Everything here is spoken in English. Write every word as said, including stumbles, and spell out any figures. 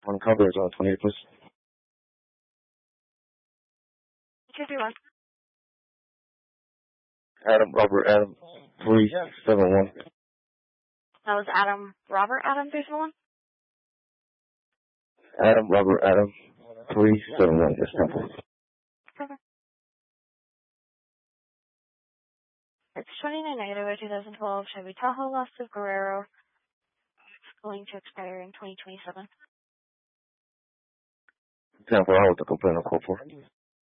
On cover is on twenty-eight, please. two three one. Adam, Robert, Adam, three seven one. That was Adam, Robert, Adam, three seven one? Adam, Robert, Adam, three seven one. Yes, ma'am. Perfect. It's twenty-nine negative, twenty twelve Chevy Tahoe, Lost of Guerrero. It's going to expire in twenty twenty-seven. ten four, I hold the complaint on call for.